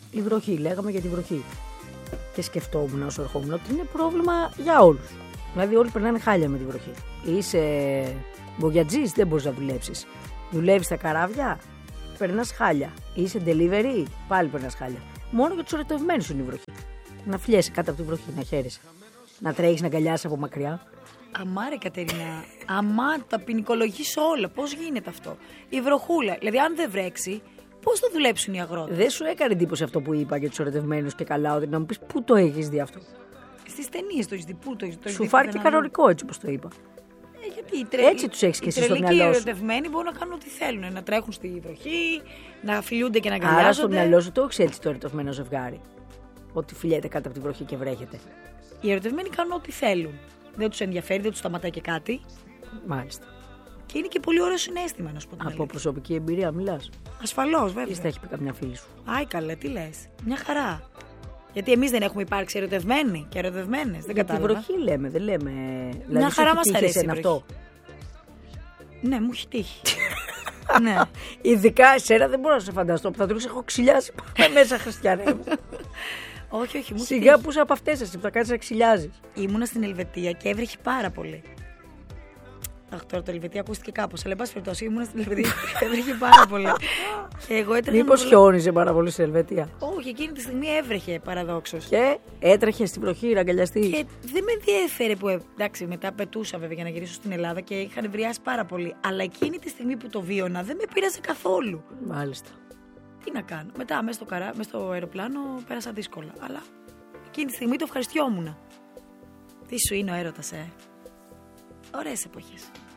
Η βροχή, λέγαμε για τη βροχή. Και σκεφτόμουν όσο ερχόμουν ότι είναι πρόβλημα για όλους. Δηλαδή, όλοι περνάνε χάλια με τη βροχή. Είσαι μπογιατζής, δεν μπορείς να δουλέψεις. Δουλεύεις στα καράβια, περνάς χάλια. Είσαι delivery, πάλι περνάς χάλια. Μόνο για τους ερωτευμένους είναι η βροχή. Να φλιέσαι κάτω από τη βροχή, να χαίρεσαι. Να τρέχεις, να αγκαλιάσεις από μακριά. Αμάρε Κατερίνα, τα ποινικολογείς όλα. Πώς γίνεται αυτό? Η βροχούλα, δηλαδή αν δεν βρέξει, πώς θα δουλέψουν οι αγρότες? Δεν σου έκανε εντύπωση αυτό που είπα για τους ερωτευμένους και καλά, ότι να μου πεις πού το έχεις δει αυτό? Στις ταινίες το έχεις δει, πού το έχεις δει? Σου φάρηκε κανονικό έτσι όπως το είπα. Γιατί έτσι τους έχεις και εσύ στο μυαλό σου. Οι ερωτευμένοι μπορούν να κάνουν ό,τι θέλουν. Να τρέχουν στη βροχή, να φιλούνται και να αγκαλιάζονται. Άρα στο μυαλό σου το έχεις έτσι το ερωτευμένο ζευγάρι. Ότι φιλιέται κάτω από τη βροχή και βρέχεται. Οι ερωτευμένοι κάνουν ό,τι θέλουν. Δεν τους ενδιαφέρει, δεν τους σταματάει και κάτι. Μάλιστα. Και είναι και πολύ ωραίο συναίσθημα, να σου πω την Από αλήθεια. προσωπική εμπειρία μιλάς? Ασφαλώς, βέβαια. Ή στα έχει πει καμιά φίλη σου? Άι καλέ, τι λες? Μια χαρά. Γιατί εμείς δεν έχουμε υπάρξει ερωτευμένοι και ερωτευμένες. Δεν κατάλαβα. Τη βροχή λέμε, δεν λέμε. Μια Δηλαδή, χαρά μας αρέσει η βροχή. αυτό. Ναι, μου έχει τύχει. Ναι. Ειδικά εσένα δεν μπορώ να σε φανταστώ που θα τρούξε, έχω ξυλιάσει μέσα, Χριστιανέ μου. Όχι, όχι. Μου Σιγά που είσαι από αυτές εσύ που θα κάτσεις να ξυλιάζεις. Ήμουνα στην Ελβετία και έβρεχε πάρα πολύ. Αχ, τώρα το Ελβετία ακούστηκε κάπως. Αλλά εν πάση περιπτώσει, ήμουνα στην Ελβετία και έβρεχε πάρα πολύ. Και εγώ έτρεχα. Μήπως χιόνιζε πάρα πολύ στην Ελβετία? Όχι, εκείνη τη στιγμή έβρεχε παραδόξως. Και έτρεχε στην βροχή να αγκαλιαστεί. Και δεν με ενδιέφερε που. Εντάξει, μετά πετούσα βέβαια για να γυρίσω στην Ελλάδα και είχα νευριάσει πάρα πολύ. Αλλά εκείνη τη στιγμή που το βίωνα δεν με πείραζε καθόλου. Μάλιστα. Τι να κάνω. Μετά μέσα στο αεροπλάνο πέρασα δύσκολα. Αλλά εκείνη τη στιγμή το ευχαριστιόμουν. Τι σου είναι ο έρωτας, Ωραίες εποχές.